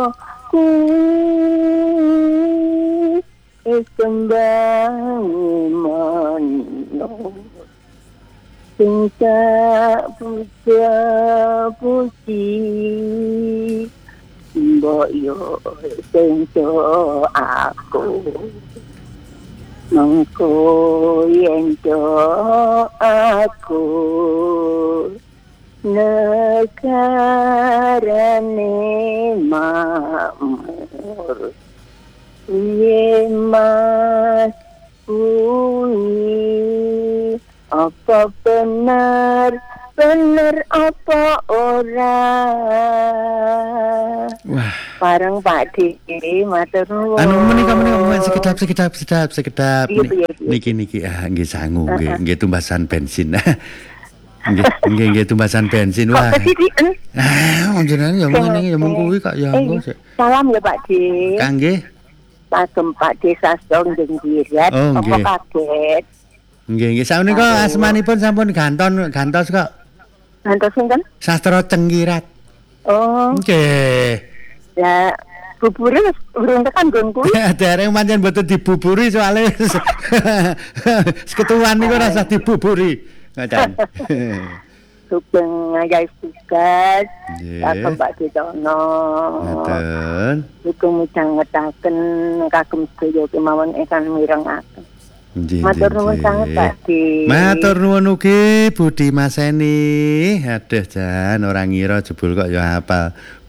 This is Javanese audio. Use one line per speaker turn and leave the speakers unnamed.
kuwi sembangi sing tak puji mbok yo sing aku mengko yen aku negarane makmur ye mas kuwi apa benar apa ora.
Wah,
Bareng Pak Diki matur nuwun.
anu menika sekedap.
Iya.
Niki nggih sangu nggih tumbasan bensin. Nggih tumbasan bensin. Wah.
Kok kesithik?
Njenengan ya ngene kuwi kok ya engko sik.
Salam ya Pak Dik.
Kangge.
Kagem Pak Desa Song Jenggirat.
Oh,
Apa
nggih.
kaget?
Nggih sapunika asmanipun sampun gantos kok.
Ngantos sinten?
Sastra Cenggirat.
Oh,
Nggih.
ya bubure wis urung tekan nggonku.
Dereng pancen mboten dibuburi soalé seketuan niku rasa dibuburi. Ngacan.
Sugeng ngayahi tugas.
Nggih.
Kagem Pak Ditono.
Ngoten.
Sugeng midhangetaken kagem sedaya kemawon ingkang mirengaken.
Nggih.
Matur nuwun sanget Pak Dik.
Matur nuwun ugi Budi Maseni. Aduh jan ora ngira jebul kok ya hafal